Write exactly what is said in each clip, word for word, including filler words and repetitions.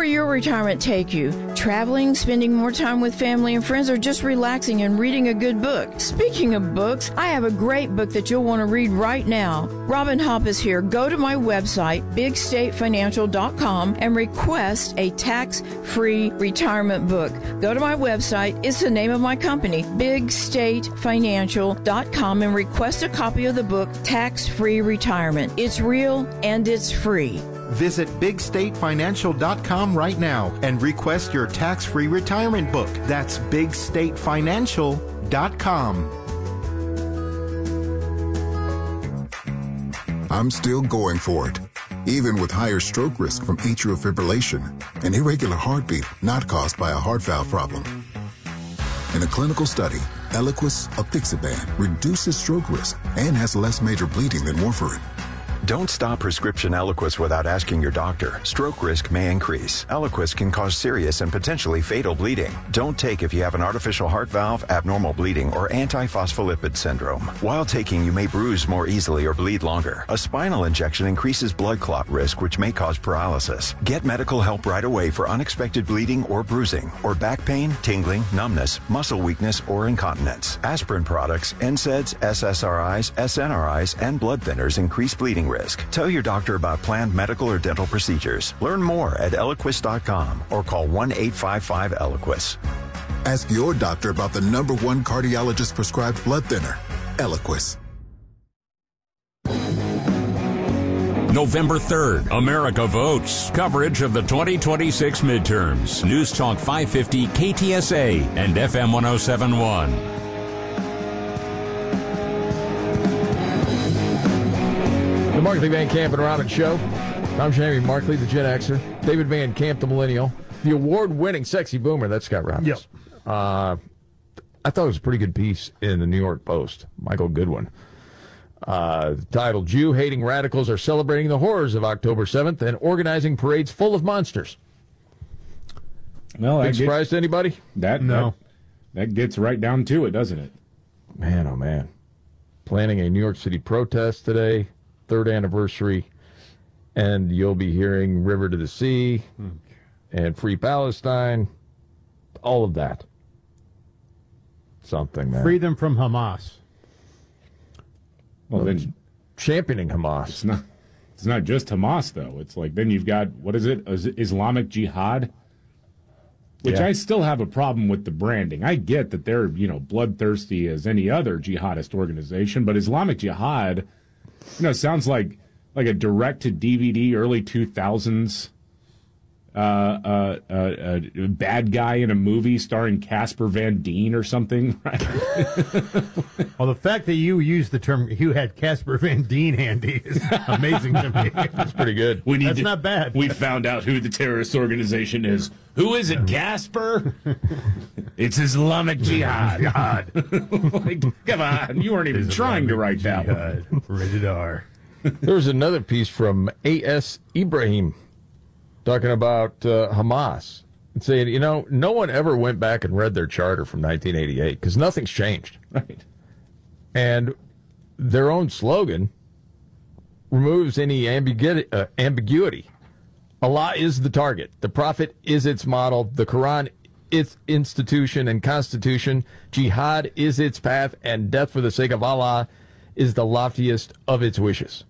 will your retirement take you? Traveling, spending more time with family and friends, or just relaxing and reading a good book? Speaking of books, I have a great book that you'll want to read right now. Robin Hopp is here. Go to my website, big state financial dot com, and request a tax-free retirement book. Go to my website. It's the name of my company, big state financial dot com, and request a copy of the book, Tax-Free Retirement. It's real and it's free. Visit big state financial dot com right now and request your tax-free retirement book. That's big state financial dot com. I'm still going for it, even with higher stroke risk from atrial fibrillation, an irregular heartbeat not caused by a heart valve problem. In a clinical study, Eliquis apixaban reduces stroke risk and has less major bleeding than warfarin. Don't stop prescription Eliquis without asking your doctor. Stroke risk may increase. Eliquis can cause serious and potentially fatal bleeding. Don't take if you have an artificial heart valve, abnormal bleeding, or antiphospholipid syndrome. While taking, you may bruise more easily or bleed longer. A spinal injection increases blood clot risk, which may cause paralysis. Get medical help right away for unexpected bleeding or bruising, or back pain, tingling, numbness, muscle weakness, or incontinence. Aspirin products, N SAIDs, S S R Is, S N R Is, and blood thinners increase bleeding risk. Tell your doctor about planned medical or dental procedures. Learn more at Eliquis dot com or call one eight five five Eliquis. Ask your doctor about the number one cardiologist prescribed blood thinner, Eliquis. November third, America votes. Coverage of the twenty twenty-six midterms. News Talk five fifty K T S A and F M one oh seven point one. The Markley, Van Camp, and Robbins Show. I'm Jamie Markley, the Gen Xer. David Van Camp, the Millennial. The award-winning Sexy Boomer, that's Scott Robbins. Yep. Uh, I thought it was a pretty good piece in the New York Post. Michael Goodwin. Uh, titled, Jew-hating radicals are celebrating the horrors of October seventh and organizing parades full of monsters. Well, Big surprise to anybody? That, no. That, that gets right down to it, doesn't it? Man, oh man. Planning a New York City protest today. Third anniversary, and you'll be hearing River to the Sea okay. and Free Palestine, all of that. Something, man. Free them from Hamas. Well, well then championing Hamas. It's not, it's not just Hamas, though. It's like then you've got, what is it, Islamic Jihad? Which yeah. I still have a problem with the branding. I get that they're, you know, bloodthirsty as any other jihadist organization, but Islamic Jihad... You know, it sounds like like a direct-to-D V D early two thousands uh, uh, uh, uh, bad guy in a movie starring Casper Van Dien or something. Right? Well, the fact that you used the term, you had Casper Van Dien handy is amazing to me. That's pretty good. We need That's to, not bad. We found out who the terrorist organization is. Who is it, Casper? It's Islamic Jihad. Like, come on, you weren't even trying to write that one. Rated R. There was another piece from A S Ibrahim talking about uh, Hamas and saying, you know, no one ever went back and read their charter from nineteen eighty-eight because nothing's changed. Right. And their own slogan removes any ambiguity. Uh, ambiguity. Allah is the target. The Prophet is its model. The Quran, its institution and constitution. Jihad is its path, and death for the sake of Allah is the loftiest of its wishes.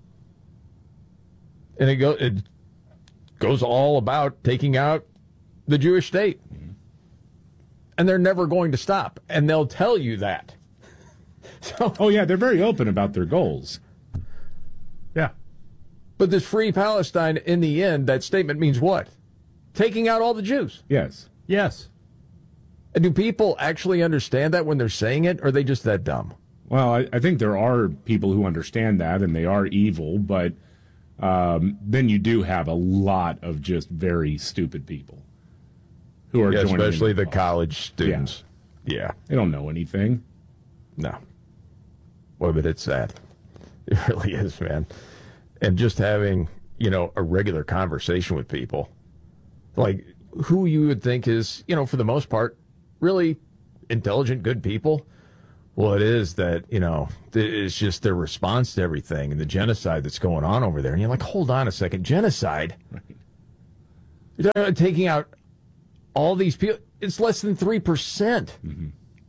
And it, go, it goes all about taking out the Jewish state. Mm-hmm. And they're never going to stop. And they'll tell you that. So, oh, yeah, they're very open about their goals. Yeah. But this Free Palestine, in the end, that statement means what? Taking out all the Jews. Yes. Yes. And do people actually understand that when they're saying it, or are they just that dumb? Well, I, I think there are people who understand that, and they are evil, but um, then you do have a lot of just very stupid people who are yeah, joining especially the the college students. Yeah. yeah. They don't know anything. No. Boy, but it's sad. It really is, man. And just having, you know, a regular conversation with people, like who you would think is, you know, for the most part, really intelligent, good people. Well, it is that, you know, it's just their response to everything and the genocide that's going on over there. And you're like, hold on a second, genocide? Right. You're talking about taking out all these people. It's less than three percent. Mm-hmm.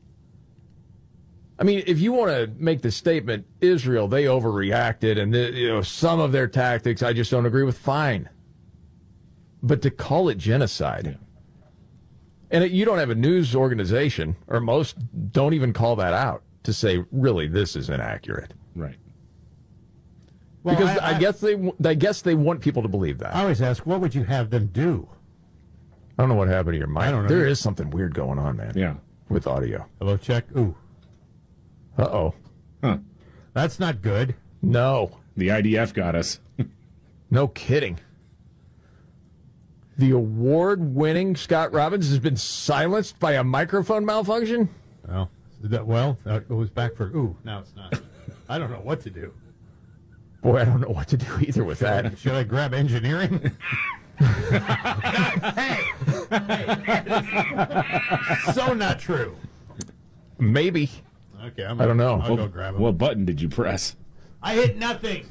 I mean, if you want to make the statement, Israel, they overreacted, and the, you know some of their tactics I just don't agree with, fine. But to call it genocide, yeah. and it, you don't have a news organization, or most don't even call that out, to say, really, this is inaccurate. Right. Well, because I, I, I guess they I guess they want people to believe that. I always ask, what would you have them do? I don't know what happened to your mic. I don't know. There is something weird going on, man. Yeah. With audio. Hello, check. Ooh. Uh-oh. Huh. That's not good. No. The I D F got us. No kidding. The award-winning Scott Robbins has been silenced by a microphone malfunction? Well, that, well, it goes back for, ooh, now it's not. I don't know what to do. Boy, I don't know what to do either with should that. I, should I grab engineering? hey! hey. So not true. Maybe. Okay, I'm I don't know. I'll what, go grab him. What button did you press? I hit nothing.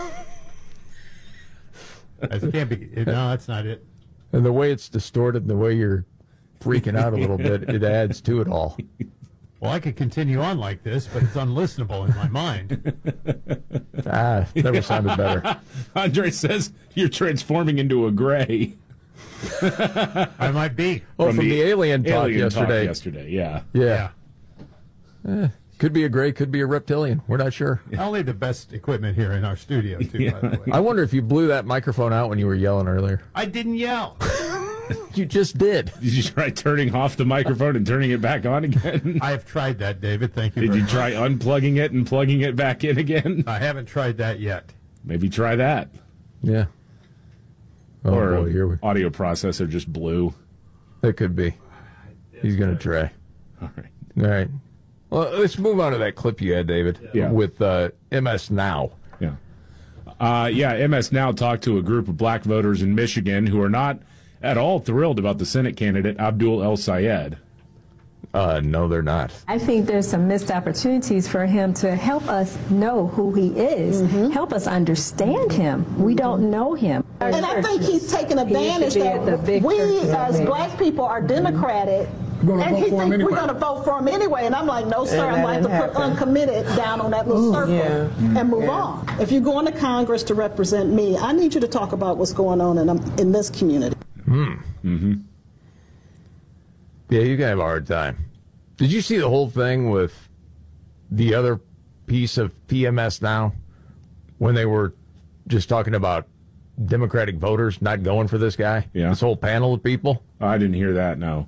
That can't be. No, that's not it. And the way it's distorted, and the way you're freaking out a little bit, it adds to it all. Well, I could continue on like this, but it's unlistenable in my mind. Ah, never sounded better. Andre says you're transforming into a gray. I might be. Oh, from, from the, the alien talk alien yesterday. Talk yesterday, yeah. Yeah. yeah. Eh, could be a gray, could be a reptilian. We're not sure. I'll leave the best equipment here in our studio, too, yeah. by the way. I wonder if you blew that microphone out when you were yelling earlier. I didn't yell. You just did. Did you try turning off the microphone and turning it back on again? I have tried that, David. Thank you. Did very you try much. unplugging it and plugging it back in again? I haven't tried that yet. Maybe try that. Yeah. Oh, or boy, here we... audio processor just blew. That could be. He's going to try. All right. All right. Well, let's move on to that clip you had, David, yeah. with uh, M S Now. Yeah. Uh, yeah, M S Now talked to a group of black voters in Michigan who are not at all thrilled about the Senate candidate, Abdul El-Sayed. Uh, no, they're not. I think there's some missed opportunities for him to help us know who he is, mm-hmm. help us understand him. Mm-hmm. We don't know him. And I think he's taking advantage he that we as black people are democratic. And he thinks anyway. We're going to vote for him anyway. And I'm like, no, sir, I'm going to put uncommitted down on that little circle yeah. and move yeah. on. If you're going to Congress to represent me, I need you to talk about what's going on in, in this community. Hmm. Mm-hmm. Yeah, you can have a hard time. Did you see the whole thing with the other piece of P M S Now when they were just talking about Democratic voters not going for this guy? Yeah. This whole panel of people? I didn't hear that, no.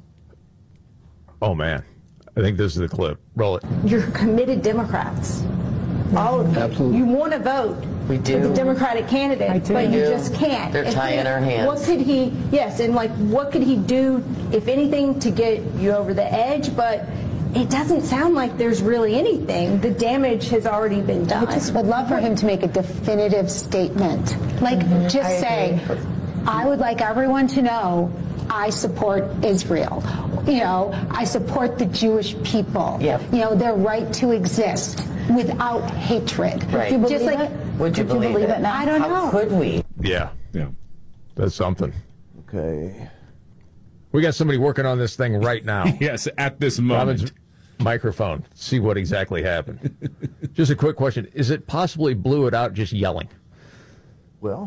Oh, man. I think this is the clip. Roll it. You're committed Democrats. All of you. Absolutely. You want to vote we do. for the Democratic candidate, but you just can't. They're and tying he, our hands. What could he, yes, and like what could he do, if anything, to get you over the edge? But it doesn't sound like there's really anything. The damage has already been done. I just would love for him to make a definitive statement. Like, mm-hmm. just I say, agree. I would like everyone to know I support Israel. You know, I support the Jewish people. Yep. You know, their right to exist without hatred. Right. Would you believe Just like, it? Would you, Would believe, you believe it? it now? I don't How know. Could we? Yeah. Yeah. That's something. Okay. We got somebody working on this thing right now. Yes, at this moment. Robin's microphone. See what exactly happened. Just a quick question. Is it possible he blew it out just yelling? Well.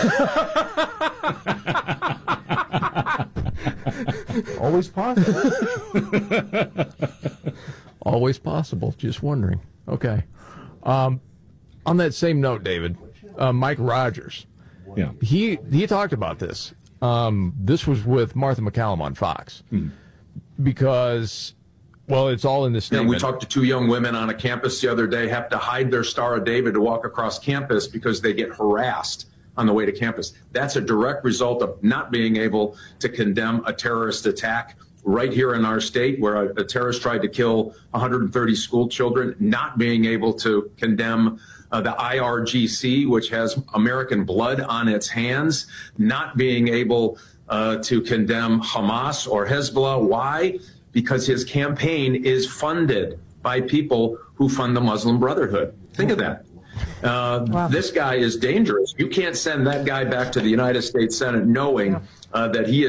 Always possible. Always possible. Just wondering. Okay. Um, on that same note, David, uh, Mike Rogers. Yeah. He he talked about this. Um, this was with Martha McCallum on Fox. Hmm. Because, well, it's all in the statement. And we talked to two young women on a campus the other day, have to hide their Star of David to walk across campus because they get harassed on the way to campus. That's a direct result of not being able to condemn a terrorist attack right here in our state where a, a terrorist tried to kill one hundred thirty school children, not being able to condemn uh, the I R G C, which has American blood on its hands, not being able uh, to condemn Hamas or Hezbollah. Why? Because his campaign is funded by people who fund the Muslim Brotherhood. Think of that. Uh, wow. This guy is dangerous. You can't send that guy back to the United States Senate knowing uh, that he is